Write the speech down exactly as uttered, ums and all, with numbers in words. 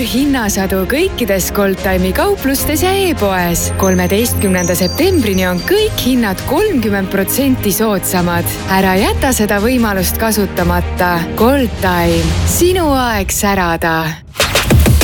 hinnasadu kõikides Goldtime'i kauplustes ja e-poes. kolmeteistkümnenda septembrini on kõik hinnad kolmkümmend protsenti soodsamad. Ära jäta seda võimalust kasutamata. Goldtime. Sinu aeg särada.